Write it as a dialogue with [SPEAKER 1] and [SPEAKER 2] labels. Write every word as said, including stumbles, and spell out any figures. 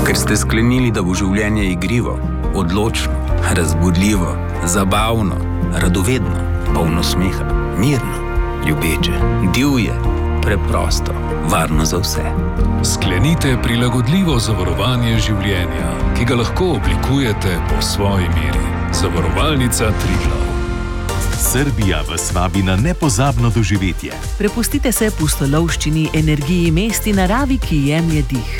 [SPEAKER 1] Ker ste sklenili, da bo življenje igrivo, odločno, razbudljivo, zabavno, radovedno, polno smeha, mirno, ljubeče, divje, preprosto, varno za vse.
[SPEAKER 2] Sklenite prilagodljivo zavarovanje življenja, ki ga lahko oblikujete po svoji meri. Zavarovalnica Triglav.
[SPEAKER 3] Srbija vas vabi na nepozabno doživetje.
[SPEAKER 4] Prepustite se pustolovščini, energiji mest in naravi, ki jemlje dih.